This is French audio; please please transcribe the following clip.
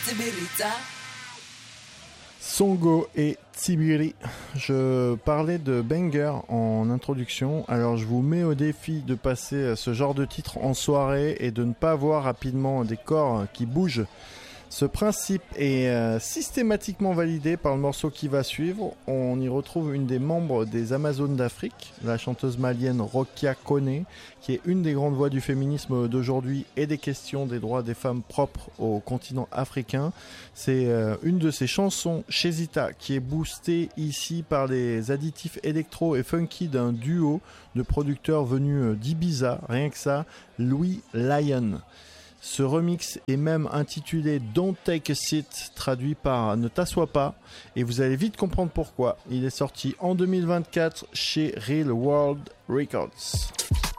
Songo et Tibiri. Je parlais de banger en introduction, alors je vous mets au défi de passer ce genre de titre en soirée et de ne pas voir rapidement des corps qui bougent. Ce principe est systématiquement validé par le morceau qui va suivre. On y retrouve une des membres des Amazones d'Afrique, la chanteuse malienne Rokia Kone, qui est une des grandes voix du féminisme d'aujourd'hui et des questions des droits des femmes propres au continent africain. C'est une de ses chansons, Chez Zita, qui est boostée ici par les additifs électro et funky d'un duo de producteurs venus d'Ibiza, rien que ça, Louis Lyon. Ce remix est même intitulé Don't Take a Seat, traduit par Ne t'assois pas, et vous allez vite comprendre pourquoi. Il est sorti en 2024 chez Real World Records.